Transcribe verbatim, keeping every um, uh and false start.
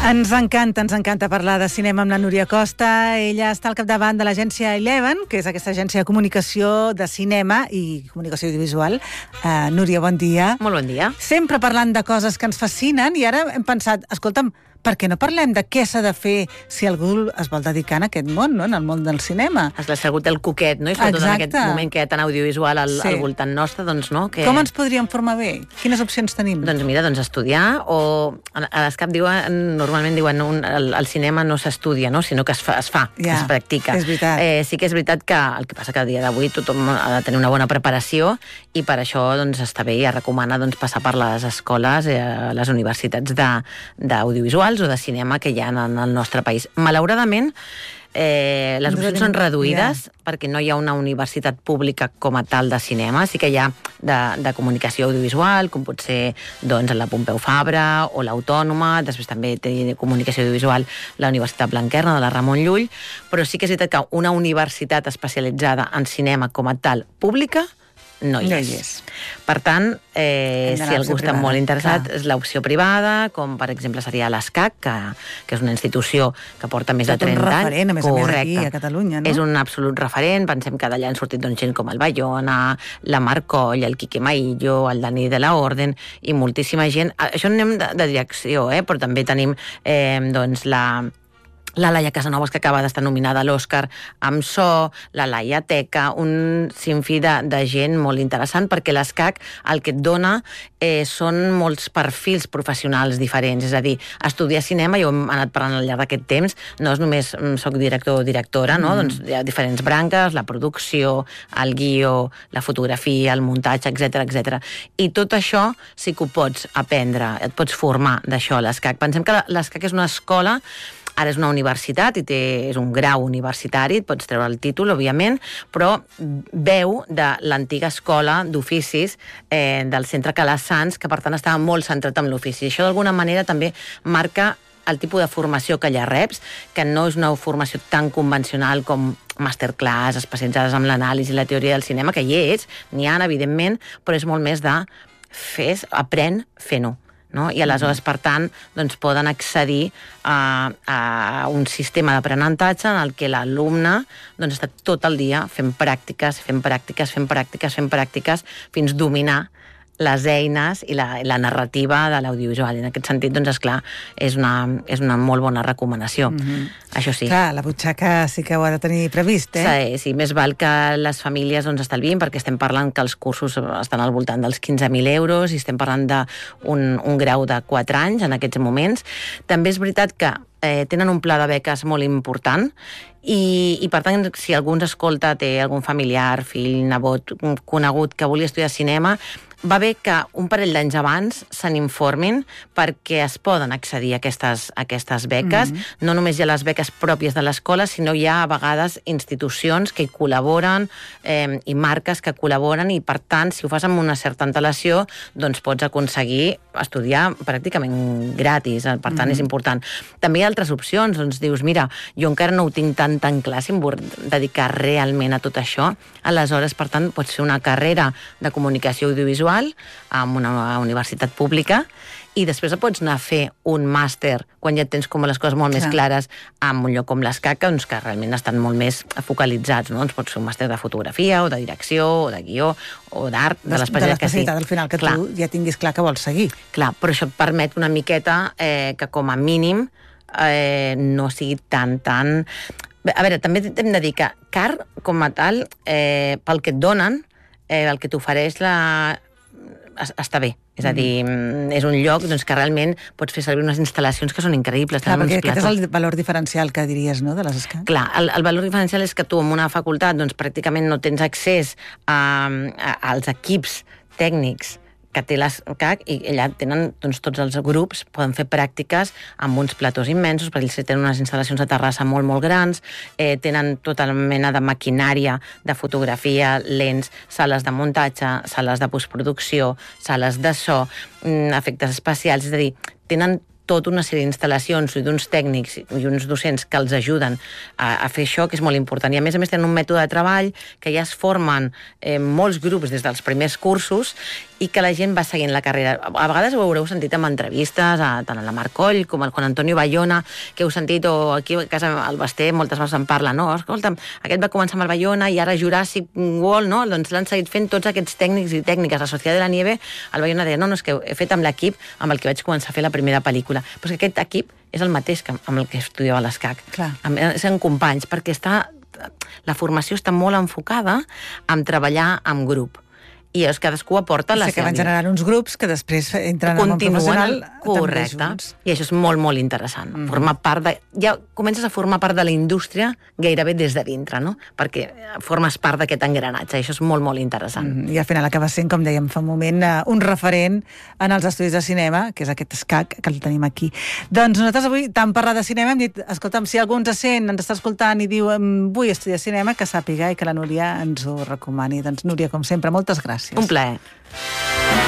Ens encanta, ens encanta parlar de cinema amb la Núria Costa. Ella està al capdavant de l'agència Eleven, que és aquesta agència de comunicació de cinema i comunicació audiovisual. Uh, Núria, bon dia. Molt bon dia. Sempre parlant de coses que ens fascinen i ara hem pensat, escolta'm, per què no parlem de què s'ha de fer si algú es vol dedicar en aquest món, no? En el món del cinema? Has sigut el cuquet, no? I sobretot Exacte. En aquest moment que hi ha tan audiovisual al, Sí. al voltant nostre, doncs no? Que... Com ens podríem formar bé? Quines opcions tenim? Doncs mira, doncs estudiar, o a l'ESCAP diuen, normalment diuen un, el, el cinema no s'estudia, no? Sinó que es fa, es, fa, Ja, es practica. és veritat. Eh, sí que és veritat que el que passa que a dia d'avui tothom ha de tenir una bona preparació i per això doncs, està bé i es recomana doncs, passar per les escoles, eh, les universitats d'audiovisuals o de cinema que hi ha en el nostre país. Malauradament, Eh, les opcions són reduïdes yeah. perquè no hi ha una universitat pública com a tal de cinema, sí que hi ha de, de comunicació audiovisual, com pot ser doncs, la Pompeu Fabra o l'Autònoma, després també té de comunicació audiovisual la Universitat Blanquerna de la Ramon Llull, però sí que és veritat que una universitat especialitzada en cinema com a tal pública no hi, no és. hi és. Per tant, eh, si algú està molt interessat, clar. És l'opció privada, com per exemple seria l'ESCAC, que, que és una institució que porta més Tot de trenta anys. un referent, a més Correcte. a més aquí a Catalunya, no? És un absolut referent, pensem que d'allà han sortit doncs, gent com el Bayona, la Marc Coll, el Quique Maillo, el Dani de la Orden, i moltíssima gent. Això anem de, de direcció, eh? Però també tenim eh, doncs, la... la Laia Casanovas, que acaba d'estar nominada a l'Oscar amb So, la Laia Teca, un sinfí de, de gent molt interessant, perquè l'ESCAC el que et dona eh, són molts perfils professionals diferents, és a dir, estudiar cinema, jo hem anat parlant al llarg d'aquest temps, no és només soc director o directora, no? Mm. Doncs hi ha diferents branques, la producció, el guió, la fotografia, el muntatge, etcètera, etcètera. I tot això sí que ho pots aprendre, et pots formar d'això a l'ESCAC. Pensem que l'ESCAC és una escola. Ara és una universitat i té, és un grau universitari, et pots treure el títol, òbviament, però veu de l'antiga escola d'oficis eh, del centre Calassans, que per tant estava molt centrat en l'ofici. Això d'alguna manera també marca el tipus de formació que allà reps, que no és una formació tan convencional com masterclass, especialitzades en l'anàlisi i la teoria del cinema, que hi és, n'hi ha, evidentment, però és molt més de fes, aprèn fent-ho. No? I aleshores, per tant, doncs, poden accedir a, a un sistema d'aprenentatge en el que l'alumne doncs, està tot el dia fent pràctiques, fent pràctiques, fent pràctiques, fent pràctiques, fins dominar les eines i la, la narrativa de l'audiovisual. En aquest sentit, doncs, esclar, és una, és una molt bona recomanació. Mm-hmm. Això sí. Clar, la butxaca sí que ho ha de tenir previst, eh? Sí, sí, més val que les famílies doncs, estalvien, perquè estem parlant que els cursos estan al voltant dels quinze mil euros i estem parlant d'un un grau de quatre anys en aquests moments. També és veritat que eh, tenen un pla de beques molt important i, i per tant, si algú ens escolta, té algun familiar, fill, nebot, conegut que vulgui estudiar cinema, va bé que un parell d'anys abans se n'informin perquè es poden accedir a aquestes, a aquestes beques. Mm-hmm. No només hi ha les beques pròpies de l'escola, sinó hi ha a vegades institucions que hi col·laboren eh, i marques que col·laboren i, per tant, si ho fas amb una certa antelació, doncs pots aconseguir estudiar pràcticament gratis. Per tant, mm-hmm. és important. També hi ha altres opcions. Doncs dius, mira, jo encara no ho tinc tan, tan clar si em vull dedicar realment a tot això. Aleshores, per tant, pots fer una carrera de comunicació audiovisual amb una universitat pública i després pots anar a fer un màster quan ja tens com les coses molt Clar. Més clares en un lloc com l'ESCAC, doncs, que realment estan molt més focalitzats, no? Doncs pots fer un màster de fotografia o de direcció o de guió o d'art, de, de l'especialitat que sí. al final, que clar. Tu ja tinguis clar que vols seguir. Clar, però això et permet una miqueta eh, que com a mínim eh, no sigui tan, tan... A veure, també hem de dir que car, com a tal, eh, pel que et donen, eh, el que t'ofereix la... està bé. És a dir, és un lloc doncs, que realment pots fer servir unes instal·lacions que són increïbles. Clar, perquè aquest és el valor diferencial que diries, no?, de les ESCAC. Clar, el, el valor diferencial és que tu en una facultat doncs, pràcticament no tens accés a, a, als equips tècnics que té l'ESCAC i allà tenen doncs, tots els grups, poden fer pràctiques amb uns platós immensos, perquè ells tenen unes instal·lacions de terrassa molt, molt grans, eh, tenen tota la mena de maquinària, de fotografia, lents, sales de muntatge, sales de postproducció, sales de so, efectes especials, és a dir, tenen tota una sèrie d'instal·lacions i d'uns tècnics i uns docents que els ajuden a, a fer això, que és molt important. I a més a més tenen un mètode de treball que ja es formen eh, molts grups des dels primers cursos i que la gent va seguint la carrera. A vegades ho haureu sentit en entrevistes, a, tant a la Mar Coll com al Juan Antonio Bayona, que heu sentit, o aquí a casa al Basté moltes vegades en parla, no? Escolta'm, aquest va començar amb el Bayona i ara Jurassic World, no? Doncs l'han seguit fent tots aquests tècnics i tècniques. La Sociedad de la Nieve, el Bayona deia, no, no, és que he fet amb l'equip amb el que vaig començar a fer la primera pel·lícula. Però és que aquest equip és el mateix que amb el que estudiava l'escac. Són companys, perquè està, la formació està molt enfocada en treballar en grup. I llavors cadascú aporta la seva. I s'acaben generant uns grups que després entren en el professional. Correcte. I això és molt, molt interessant. Mm. Formar part de... Ja comences a formar part de la indústria gairebé des de dintre, no? Perquè formes part d'aquest engranatge. I això és molt, molt interessant. Mm. I al final acaba sent, com dèiem fa un moment, un referent en els estudis de cinema, que és aquest escac, que el tenim aquí. Doncs nosaltres avui, tant parlar de cinema, hem dit, escolta'm, si algú ens sent, ens està escoltant i diu vull estudiar cinema, que sàpiga i que la Núria ens ho recomani. Doncs Núria, com sempre, moltes gràcies. Un plaer.